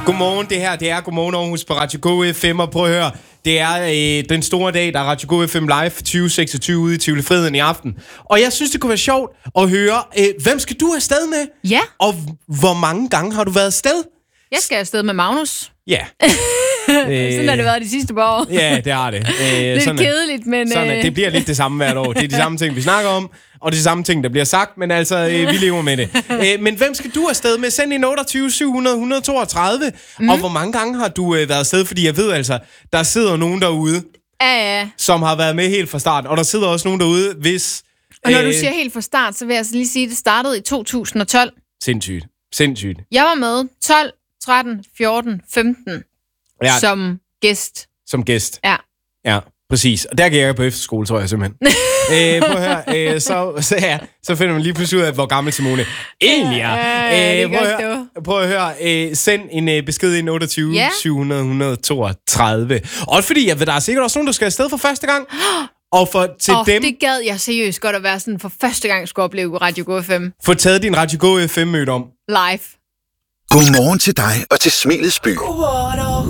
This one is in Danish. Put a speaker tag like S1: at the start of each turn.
S1: Godmorgen, det her, det er Godmorgen Aarhus på Radio Go FM, og prøv at høre, det er den store dag, der er Radio Go FM Live 2026 ude i Tivoli Friheden i aften. Og jeg synes, det kunne være sjovt at høre, hvem skal du afsted med?
S2: Ja.
S1: Og hvor mange gange har du været afsted?
S2: Jeg skal afsted med Magnus.
S1: Ja.
S2: Sådan har det været de sidste par år.
S1: Ja, det har det.
S2: Lidt sådan, kedeligt, men...
S1: Sådan, det bliver lidt det samme hvert år. Det er de samme ting, vi snakker om, og de samme ting, der bliver sagt, men altså, vi lever med det. Men hvem skal du afsted med? Send en 28 700 132. Og hvor mange gange har du været afsted? Fordi jeg ved altså, der sidder nogen derude, som har været med helt fra start. Og der sidder også nogen derude, hvis...
S2: Og når du siger helt fra start, så vil jeg altså lige sige, at det startede i 2012.
S1: Sindssygt.
S2: Jeg var med 12, 13, 14, 15 som gæst.
S1: Som gæst.
S2: Ja,
S1: præcis. Og der gik jeg på efterskole, tror jeg simpelthen. Prøv at høre, så finder man lige pludselig ud af, hvor gammel Simone egentlig er. Prøv at høre, send en besked ind 28 700 132. Og fordi jeg ved, der er sikkert også nogen, der skal afsted for første gang. Og til dem...
S2: det gad jeg seriøst godt at være sådan for første gang skulle opleve Radio Go FM.
S1: Få taget din Radio Go FM møde om.
S2: Live.
S3: Godmorgen til dig og til Smilets by.